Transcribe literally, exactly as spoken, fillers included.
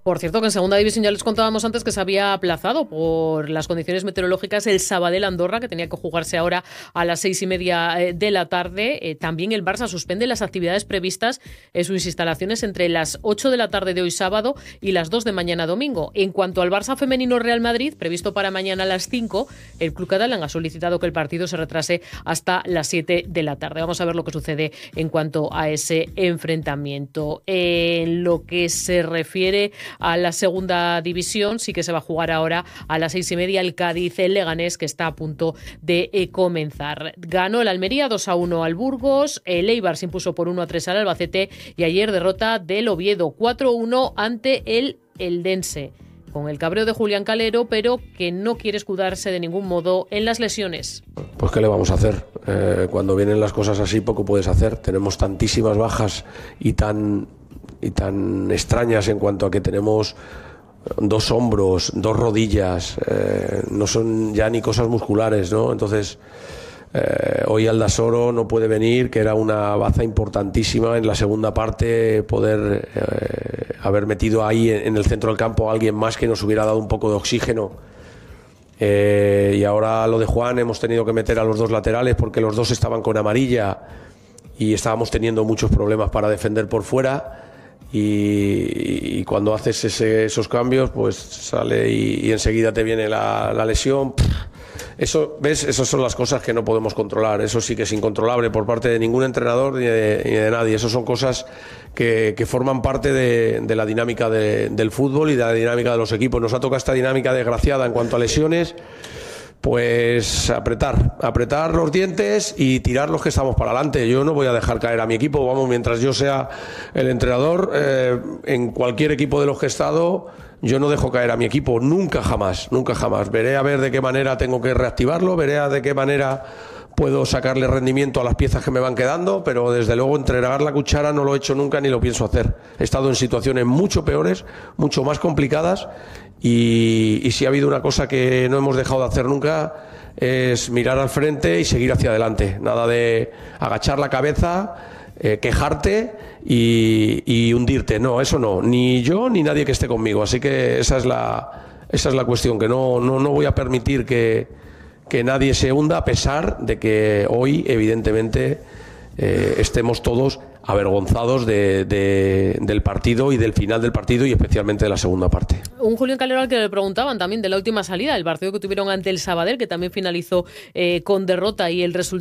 Por cierto, que en segunda división ya les contábamos antes que se había aplazado por las condiciones meteorológicas el Sabadell-Andorra, que tenía que jugarse ahora a las seis y media de la tarde. Eh, también el Barça suspende las actividades previstas en sus instalaciones entre las ocho de la tarde de hoy sábado y las dos de mañana domingo. En cuanto al Barça femenino Real Madrid, previsto para mañana a las cinco, el club catalán ha solicitado que el partido se retrase hasta las siete de la tarde. Vamos a ver lo que sucede en cuanto a ese enfrentamiento. En lo que se refiere a la segunda división, sí que se va a jugar ahora a las seis y media el Cádiz, el Leganés, que está a punto de eh, comenzar. Ganó el Almería dos a uno al Burgos, el Eibar se impuso por uno a tres al Albacete y ayer derrota del Oviedo cuatro a uno ante el Eldense, con el cabreo de Julián Calero, pero que no quiere escudarse de ningún modo en las lesiones. Pues ¿qué le vamos a hacer? Eh, cuando vienen las cosas así, poco puedes hacer. Tenemos tantísimas bajas y tan... y tan extrañas en cuanto a que tenemos dos hombros, dos rodillas, eh, no son ya ni cosas musculares, ¿no? Entonces, eh, hoy Aldasoro no puede venir, que era una baza importantísima en la segunda parte, poder eh, haber metido ahí en, en el centro del campo a alguien más que nos hubiera dado un poco de oxígeno. Eh, y ahora lo de Juan, hemos tenido que meter a los dos laterales porque los dos estaban con amarilla y estábamos teniendo muchos problemas para defender por fuera. Y, y cuando haces ese, esos cambios, pues sale y, y enseguida te viene la, la lesión. Eso, ¿ves? Esas son las cosas que no podemos controlar. Eso sí que es incontrolable por parte de ningún entrenador ni de, ni de nadie. Eso son cosas que, que forman parte de, de la dinámica de, del fútbol y de la dinámica de los equipos. Nos ha tocado esta dinámica desgraciada en cuanto a lesiones. Pues apretar, apretar los dientes y tirar los que estamos para adelante. Yo no voy a dejar caer a mi equipo, vamos, mientras yo sea el entrenador, eh, en cualquier equipo de los que he estado, yo no dejo caer a mi equipo, nunca jamás, nunca jamás. Veré a ver de qué manera tengo que reactivarlo, veré a de qué manera puedo sacarle rendimiento a las piezas que me van quedando, pero desde luego entregar la cuchara no lo he hecho nunca ni lo pienso hacer. He estado en situaciones mucho peores, mucho más complicadas. Y, y si ha habido una cosa que no hemos dejado de hacer nunca es mirar al frente y seguir hacia adelante. Nada de agachar la cabeza, eh, quejarte y, y hundirte. No, eso no. Ni yo ni nadie que esté conmigo. Así que esa es la, esa es la cuestión, que no, no, no voy a permitir que, que nadie se hunda, a pesar de que hoy, evidentemente, eh, estemos todos avergonzados de, de, del partido y del final del partido y especialmente de la segunda parte. Un Julián Calero al que le preguntaban también de la última salida, el partido que tuvieron ante el Sabadell, que también finalizó eh, con derrota, y el resultado